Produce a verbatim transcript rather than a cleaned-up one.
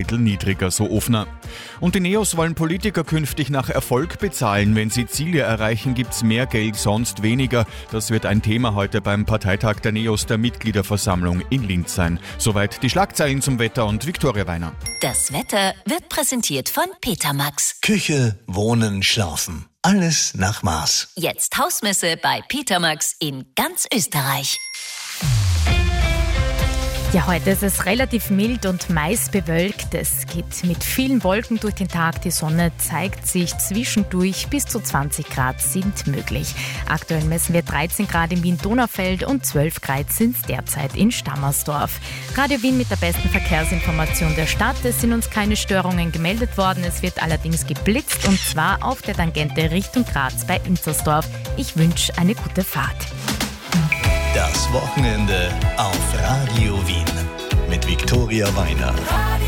bisschen niedriger, so Ofner. Und die Neos wollen Politiker künftig nach Erfolg bezahlen. Wenn sie Ziele erreichen, gibt's mehr Geld, sonst weniger. Das wird ein Thema heute beim Parteitag der Neos der Mitgliederversammlung in Linz sein. Soweit die Schlagzeilen zum Wetter und Viktoria Weiner. Das Wetter wird präsentiert von Petermax. Küche, Wohnen, Schlafen. Alles nach Maß. Jetzt Hausmesse bei Petermax in ganz Österreich. Ja, heute ist es relativ mild und meist bewölkt. Es geht mit vielen Wolken durch den Tag. Die Sonne zeigt sich zwischendurch. Bis zu zwanzig Grad sind möglich. Aktuell messen wir dreizehn Grad in Wien-Donaufeld und zwölf Grad sind es derzeit in Stammersdorf. Radio Wien mit der besten Verkehrsinformation der Stadt. Es sind uns keine Störungen gemeldet worden. Es wird allerdings geblitzt und zwar auf der Tangente Richtung Graz bei Inzersdorf. Ich wünsche eine gute Fahrt. Das Wochenende auf Radio Wien mit Viktoria Weiner.